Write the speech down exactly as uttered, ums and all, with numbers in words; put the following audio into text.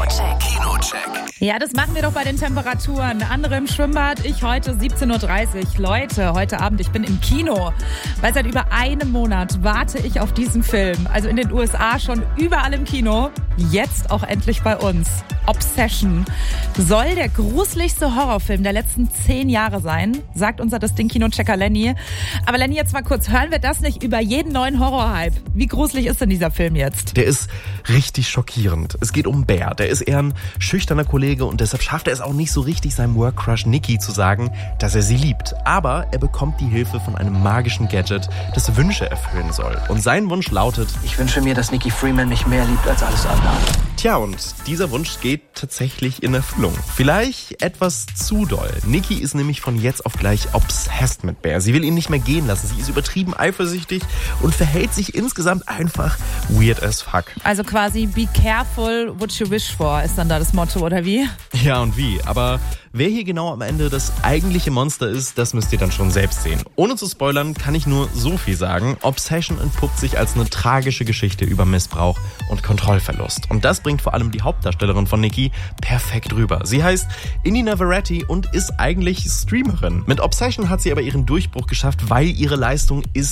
Kinocheck. Kinocheck. Ja, das machen wir doch bei den Temperaturen. Andere im Schwimmbad, ich heute siebzehn Uhr dreißig. Leute, heute Abend, ich bin im Kino. Weil seit über einem Monat warte ich auf diesen Film. Also in den U S A schon überall im Kino. Jetzt auch endlich bei uns. Obsession soll der gruseligste Horrorfilm der letzten zehn Jahre sein, sagt unser das Ding Kinochecker Lenny. Aber Lenny, jetzt mal kurz, hören wir das nicht über jeden neuen Horrorhype? Wie gruselig ist denn dieser Film jetzt? Der ist richtig schockierend. Es geht um Bear. Der ist eher ein schüchterner Kollege und deshalb schafft er es auch nicht so richtig, seinem Workcrush Nikki zu sagen, dass er sie liebt. Aber er bekommt die Hilfe von einem magischen Gadget, das Wünsche erfüllen soll. Und sein Wunsch lautet: Ich wünsche mir, dass Nikki Freeman mich mehr liebt als alles andere. Tja, und dieser Wunsch geht tatsächlich in Erfüllung. Vielleicht etwas zu doll. Nikki ist nämlich von jetzt auf gleich obsessed mit Bear. Sie will ihn nicht mehr gehen lassen. Sie ist übertrieben eifersüchtig und verhält sich insgesamt einfach weird as fuck. Also quasi be careful what you wish for ist dann da das Motto, oder wie? Ja, und wie? Aber wer hier genau am Ende das eigentliche Monster ist, das müsst ihr dann schon selbst sehen. Ohne zu spoilern, kann ich nur so viel sagen. Obsession entpuppt sich als eine tragische Geschichte über Missbrauch und Kontrollverlust. Und das bringt vor allem die Hauptdarstellerin von Nikki perfekt rüber. Sie heißt Indina Verratti und ist eigentlich Streamerin. Mit Obsession hat sie aber ihren Durchbruch geschafft, weil ihre Leistung ist